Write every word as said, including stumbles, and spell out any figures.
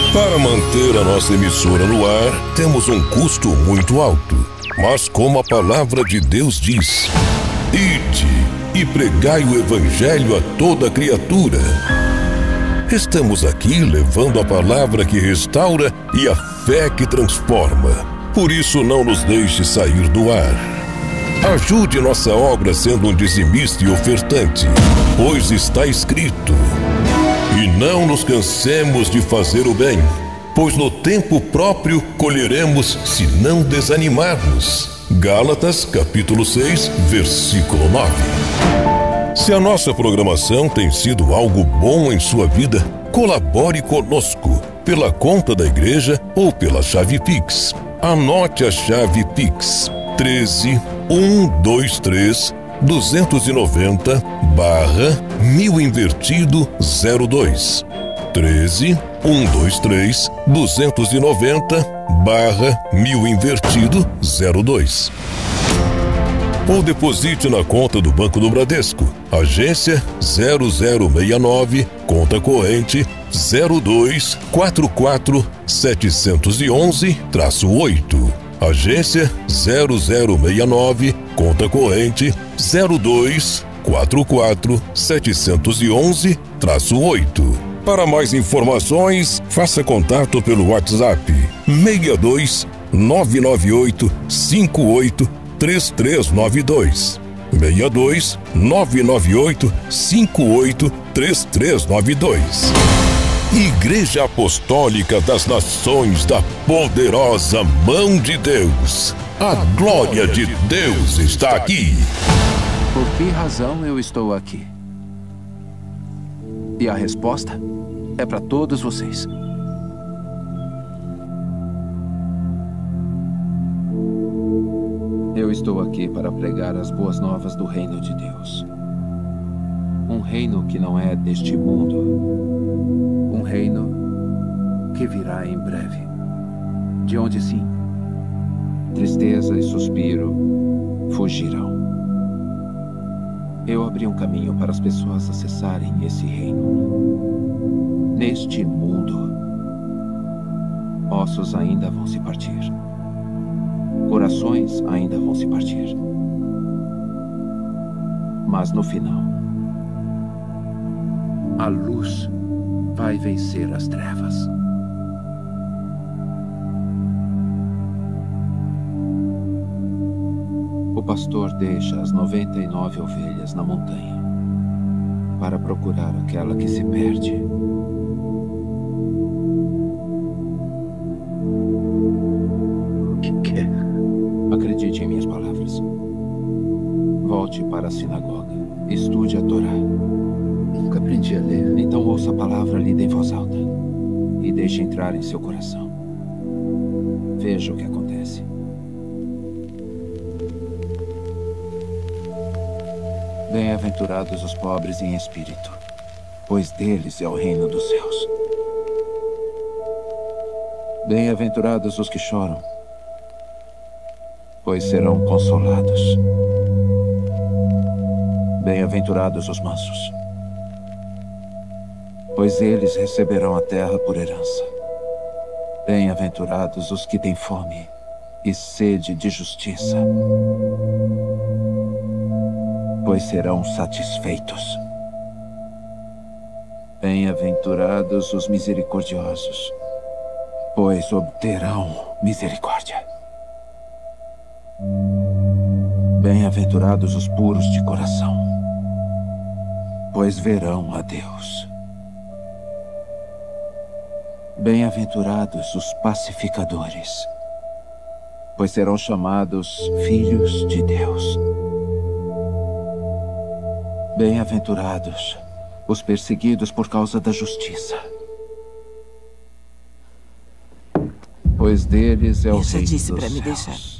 Para manter a nossa emissora no ar, temos um custo muito alto. Mas como a palavra de Deus diz: ide e pregai o evangelho a toda criatura. Estamos aqui levando a palavra que restaura e a fé que transforma. Por isso não nos deixe sair do ar. Ajude nossa obra sendo um dizimista e ofertante, pois está escrito: e não nos cansemos de fazer o bem, pois no tempo próprio colheremos se não desanimarmos. Gálatas, capítulo seis, versículo nove. Se a nossa programação tem sido algo bom em sua vida, colabore conosco pela conta da igreja ou pela chave Pix. Anote a chave Pix: treze, cento e vinte e três, duzentos e noventa, barra mil invertido zero dois. treze, cento e vinte e três, duzentos e noventa, barra mil invertido zero dois. Ou deposite na conta do Banco do Bradesco, agência zero zero seis nove, conta corrente zero dois quatro quatro sete um um oito. Agência zero zero seis nove, conta corrente zero dois quatro quatro sete um um oito. Para mais informações, faça contato pelo WhatsApp seis dois nove nove oito cinco oito três três nove dois. seis dois nove nove oito cinco oito três três nove dois. Igreja Apostólica das Nações da Poderosa Mão de Deus. A glória de Deus está aqui. Por que razão eu estou aqui? E a resposta é para todos vocês. Eu estou aqui para pregar as boas novas do reino de Deus. Um reino que não é deste mundo. Um reino que virá em breve. De onde sim, tristeza e suspiro fugirão. Eu abri um caminho para as pessoas acessarem esse reino. Neste mundo, ossos ainda vão se partir. Corações ainda vão se partir. Mas no final, a luz vai vencer as trevas. O pastor deixa as noventa e nove ovelhas na montanha para procurar aquela que se perde. O que quer? Acredite em minhas palavras. Volte para a sinagoga. Estude a Torá. Nunca aprendi a ler. Então ouça a palavra lida em voz alta e deixe entrar em seu coração. Veja o que acontece. Bem-aventurados os pobres em espírito, pois deles é o reino dos céus. Bem-aventurados os que choram, pois serão consolados. Bem-aventurados os mansos, pois eles receberão a terra por herança. Bem-aventurados os que têm fome e sede de justiça, pois serão satisfeitos. Bem-aventurados os misericordiosos, pois obterão misericórdia. Bem-aventurados os puros de coração, pois verão a Deus. Bem-aventurados os pacificadores, pois serão chamados filhos de Deus. Bem-aventurados os perseguidos por causa da justiça, pois deles é o reino dos céus. Eu já disse para me deixar.